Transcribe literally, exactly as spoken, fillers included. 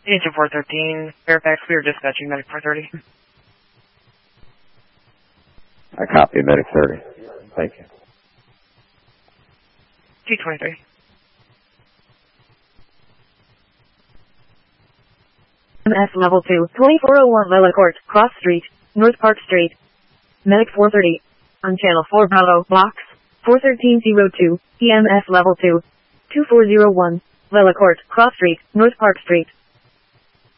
Agent four thirteen, Fairfax, we are dispatching Medic four thirty. I copy Medic thirty. Thank you. T twenty-three. M S Level two, twenty-four oh one Vela Court, Cross Street, North Park Street. Medic four thirty. On Channel four Bravo, Box four thirteen oh two, E M S Level two, two four oh one, Vela Court, Cross Street, North Park Street.